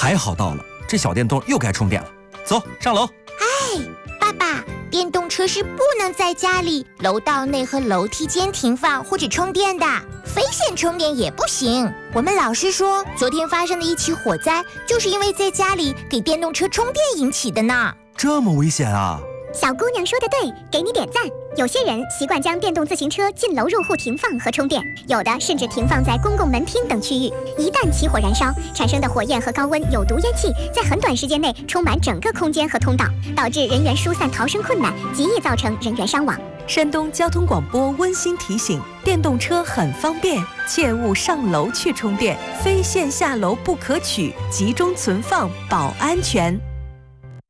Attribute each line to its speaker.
Speaker 1: 还好到了，这小电动又该充电了。走，上楼。
Speaker 2: 爸爸，电动车是不能在家里、楼道内和楼梯间停放或者充电的，非线充电也不行。我们老师说，昨天发生的一起火灾，就是因为在家里给电动车充电引起的呢。
Speaker 1: 这么危险啊！
Speaker 3: 小姑娘说的对，给你点赞。有些人习惯将电动自行车进楼入户停放和充电，有的甚至停放在公共门厅等区域。一旦起火燃烧，产生的火焰和高温有毒烟气在很短时间内充满整个空间和通道，导致人员疏散逃生困难，极易造成人员伤亡。
Speaker 4: 山东交通广播温馨提醒：电动车很方便，切勿上楼去充电，非线下楼不可取，集中存放保安全。